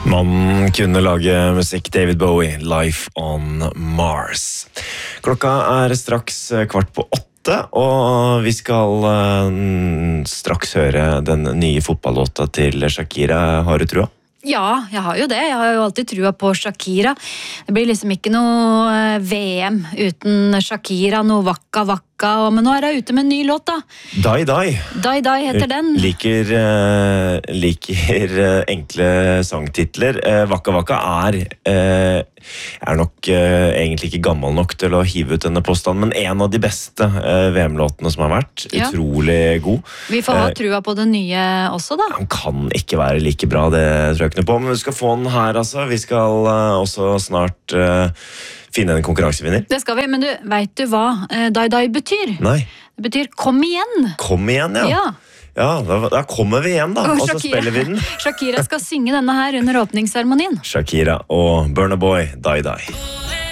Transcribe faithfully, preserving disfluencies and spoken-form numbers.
Man kunne lage musikk. David Bowie, Life on Mars. Klokka er straks kvart på åtte, og vi skal uh, straks høre den nye fotballåta til Shakira. Har du trua? Ja, jeg har jo det. Jeg har jo alltid trua på Shakira. Det blir liksom ikke noe V M uten Shakira, noe vakka vakka. Men nå er jeg ute med en ny låt da. Die Die. Die Die heter den. Liker, uh, liker uh, enkle sangtitler. Uh, vakka vakka er, uh, er nok uh, egentlig ikke gammel nok til å hive ut denne påstanden, men en av de beste uh, V M-låtene som har vært. Ja. Utrolig god. Vi får ha trua på det nye også da. Han kan ikke være like bra, det tror jeg ikke noe på, men vi skal få den her altså. Vi skal uh, også snart uh, finne en konkurransevinner. Det skal vi, men du, vet du hva uh, Die Die betyr? Nei. Det betyr kom igjen. Kom igjen, ja. Ja. Ja, da, da kommer vi igjen da, og, og så Shakira, spiller vi den. Shakira skal synge denne her under åpningsseremonien. Shakira og Burna Boy, Die Die.